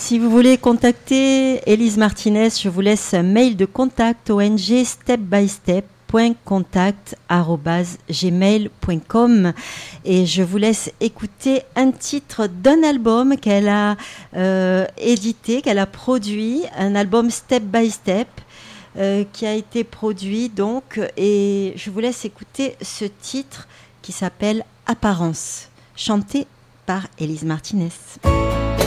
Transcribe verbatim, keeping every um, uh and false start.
Si vous voulez contacter Élise Martinez, je vous laisse un mail de contact O N G step by step point contact arobase gmail point com et je vous laisse écouter un titre d'un album qu'elle a euh, édité, qu'elle a produit, un album Step by Step euh, qui a été produit donc, et je vous laisse écouter ce titre qui s'appelle Apparence, chanté par Élise Martinez.